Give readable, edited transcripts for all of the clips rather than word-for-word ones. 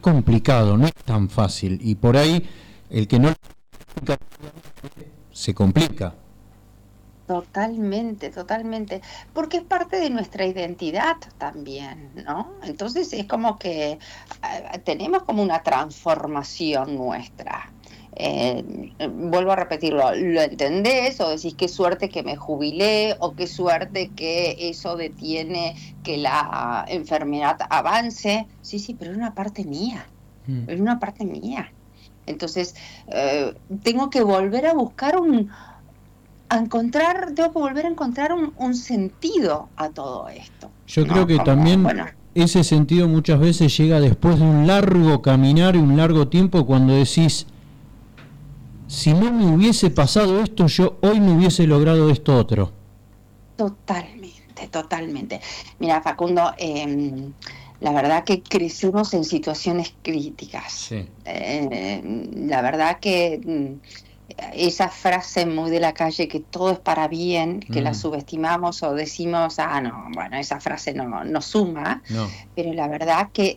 complicado, no es tan fácil. Y por ahí, el que no se complica. Totalmente, totalmente, porque es parte de nuestra identidad también, ¿no? Entonces es como que tenemos como una transformación nuestra. Vuelvo a repetirlo, ¿lo entendés? O decís qué suerte que me jubilé, o qué suerte que eso detiene que la enfermedad avance. Sí, sí, pero es una parte mía, es una parte mía. Entonces, tengo que volver a buscar tengo que volver a encontrar un sentido a todo esto, Yo creo ¿no? que Como, también bueno, ese sentido muchas veces llega después de un largo caminar y un largo tiempo, cuando decís, si no me hubiese pasado esto, yo hoy no hubiese logrado esto otro. totalmente, totalmente. Mira, Facundo, la verdad que crecemos en situaciones críticas. Sí. La verdad que esa frase muy de la calle, que todo es para bien, que la subestimamos o decimos, ah, no, bueno, esa frase no suma, No. pero la verdad que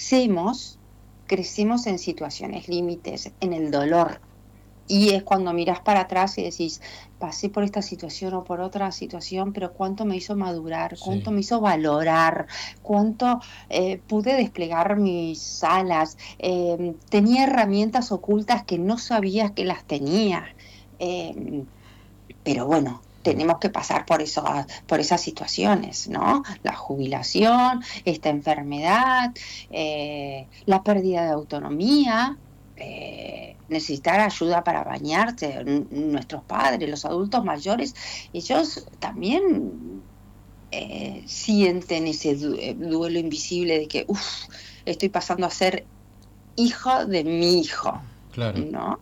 crecemos en situaciones límites, en el dolor. Y es cuando miras para atrás y decís, pasé por esta situación o por otra situación, pero cuánto me hizo madurar, Sí. cuánto me hizo valorar, cuánto pude desplegar mis alas, tenía herramientas ocultas que no sabías que las tenía. Eh, pero bueno, tenemos que pasar por esas situaciones, ¿no? La jubilación, esta enfermedad, la pérdida de autonomía, necesitar ayuda para bañarse. Nuestros padres, los adultos mayores, ellos también sienten ese duelo invisible de que, estoy pasando a ser hijo de mi hijo, Claro. ¿no?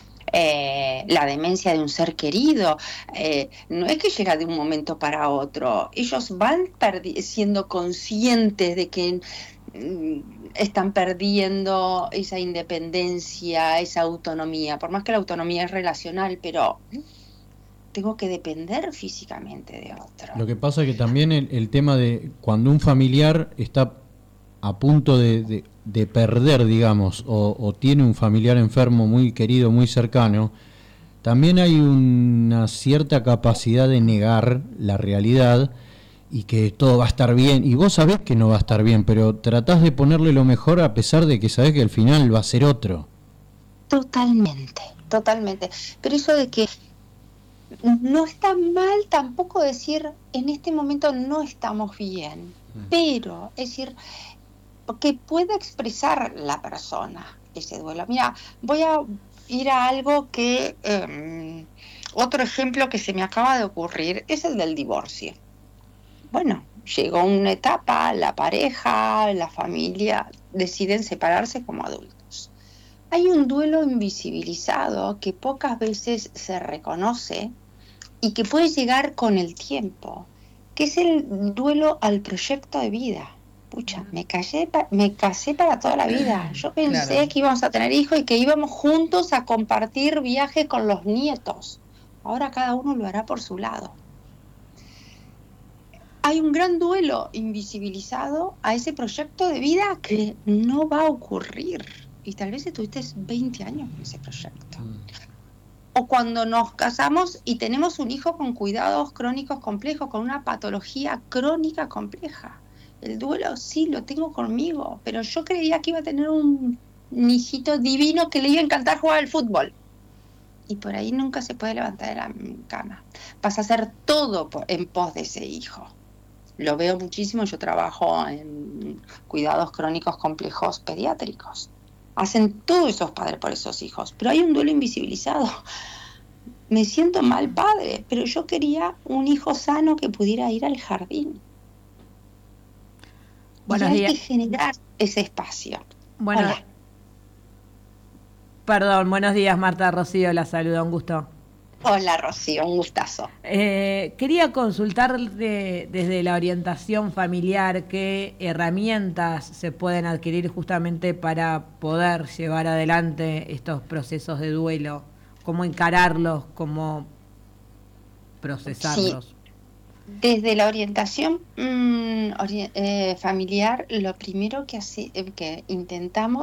La demencia de un ser querido, no es que llega de un momento para otro, ellos van siendo conscientes de que están perdiendo esa independencia, esa autonomía, por más que la autonomía es relacional, pero tengo que depender físicamente de otro. Lo que pasa es que también el tema de cuando un familiar está a punto de perder, digamos, o tiene un familiar enfermo muy querido, muy cercano, también hay una cierta capacidad de negar la realidad y que todo va a estar bien. Y vos sabés que no va a estar bien, pero tratás de ponerle lo mejor a pesar de que sabés que el final va a ser otro. Totalmente, totalmente. Pero eso de que no está mal tampoco decir en este momento no estamos bien, pero es decir, que pueda expresar la persona ese duelo. Mira, voy a ir a algo que, otro ejemplo que se me acaba de ocurrir es el del divorcio. Bueno, llegó una etapa, la pareja, la familia deciden separarse como adultos. Hay un duelo invisibilizado que pocas veces se reconoce y que puede llegar con el tiempo, que es el duelo al proyecto de vida. Pucha, me casé para toda la vida. Yo Claro. pensé que íbamos a tener hijos y que íbamos juntos a compartir viajes con los nietos. Ahora cada uno lo hará por su lado. Hay un gran duelo invisibilizado a ese proyecto de vida que no va a ocurrir. Y tal vez estuviste 20 años con ese proyecto. O cuando nos casamos y tenemos un hijo con cuidados crónicos complejos, con una patología crónica compleja. El duelo sí lo tengo conmigo, pero yo creía que iba a tener un hijito divino que le iba a encantar jugar al fútbol. Y por ahí nunca se puede levantar de la cama. Vas a hacer todo en pos de ese hijo. Lo veo muchísimo, yo trabajo en cuidados crónicos complejos pediátricos. Hacen todos esos padres por esos hijos, pero hay un duelo invisibilizado. Me siento mal padre, pero yo quería un hijo sano que pudiera ir al jardín. Buenos Y hay que días. generar ese espacio. Bueno, Hola. perdón, buenos días, Marta. Rocío la saluda, un gusto. Hola, Rocío, un gustazo. Quería consultar desde la orientación familiar qué herramientas se pueden adquirir justamente para poder llevar adelante estos procesos de duelo, cómo encararlos, cómo Sí, procesarlos. desde la orientación familiar, lo primero que intentamos